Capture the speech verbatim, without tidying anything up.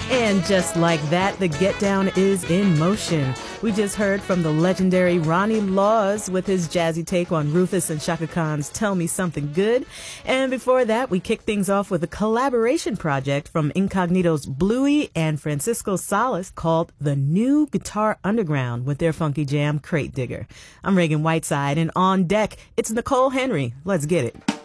And just like that, the Get Down is in motion. We just heard from the legendary Ronnie Laws with his jazzy take on Rufus and Chaka Khan's Tell Me Something Good. And before that, we kicked things off with a collaboration project from Incognito's Bluey and Francisco Salas called The New Guitar Underground with their funky jam, Crate Digger. I'm Reagan Whiteside, and on deck, it's Nicole Henry. Let's get it.